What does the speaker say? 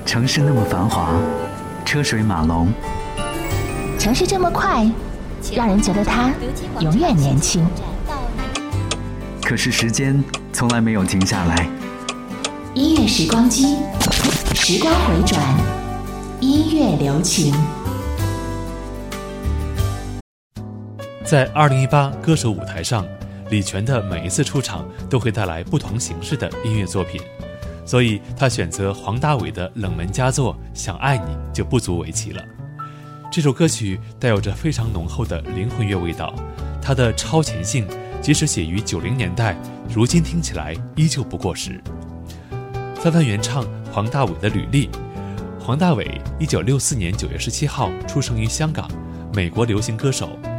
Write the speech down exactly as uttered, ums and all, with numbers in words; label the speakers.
Speaker 1: 城市那么繁华，车水马龙，
Speaker 2: 城市这么快，让人觉得它永远年轻。
Speaker 1: 可是时间从来没有停下来。
Speaker 2: 音乐时光机，时光回转，音乐留情。
Speaker 3: 在二零一八歌手舞台上，李泉的每一次出场都会带来不同形式的音乐作品，所以他选择黄大炜的冷门佳作《想爱你》就不足为奇了。这首歌曲带有着非常浓厚的灵魂乐味道，它的超前性即使写于九零年代，如今听起来依旧不过时。翻翻原唱黄大炜的履历，黄大炜一九六四年九月十七号出生于香港，美国流行歌手，